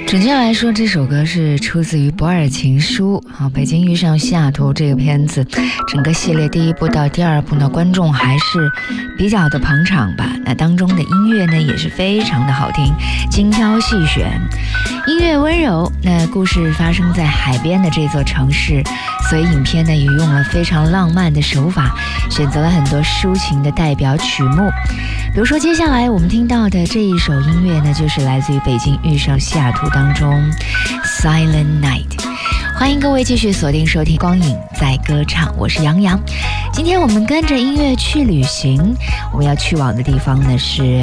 准确来说，这首歌是出自于《博尔情书》北京遇上西雅图这个片子，整个系列第一部到第二部呢，观众还是比较的捧场吧。那当中的音乐呢，也是非常的好听，精挑细选，音乐温柔。那故事发生在海边的这座城市，所以影片呢也用了非常浪漫的手法，选择了很多抒情的代表曲目。比如说接下来我们听到的这一首音乐呢，就是来自于《北京遇上西雅图》当中 Silent Night。 欢迎各位继续锁定收听光影在歌唱，我是杨洋。今天我们跟着音乐去旅行，我们要去往的地方呢是